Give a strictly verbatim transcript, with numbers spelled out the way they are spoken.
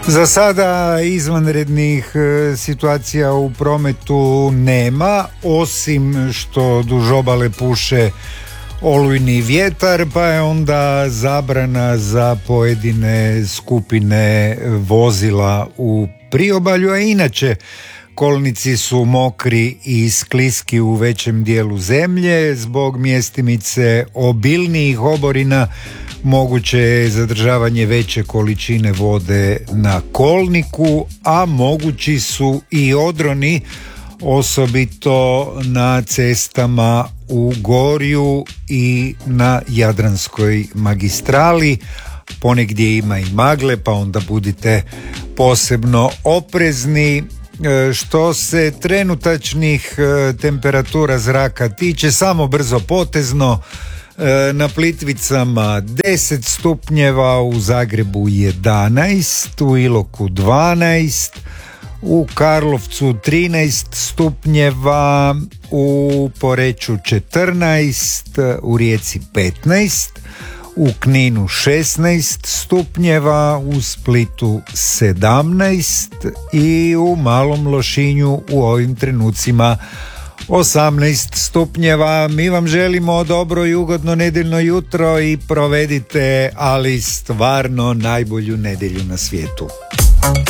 Za sada izvanrednih situacija u prometu nema, osim što duž obale puše olujni vjetar, pa je onda zabrana za pojedine skupine vozila u priobalju, a inače kolnici su mokri i skliski u većem dijelu zemlje. Zbog mjestimice obilnijih oborina moguće je zadržavanje veće količine vode na kolniku, a mogući su i odroni, osobito na cestama u Gorju i na Jadranskoj magistrali. Ponegdje ima i magle, pa onda budite posebno oprezni. Što se trenutačnih temperatura zraka tiče, samo brzo potezno, na Plitvicama deset stupnjeva, u Zagrebu jedanaest, u Iloku dvanaest, u Karlovcu trinaest stupnjeva, u Poreču četrnaest, u Rijeci petnaest, u Kninu šesnaest stupnjeva, u Splitu sedamnaest i u Malom Lošinju u ovim trenucima osamnaest stupnjeva. Mi vam želimo dobro i ugodno nedjeljno jutro i provedite, ali stvarno najbolju nedjelju na svijetu.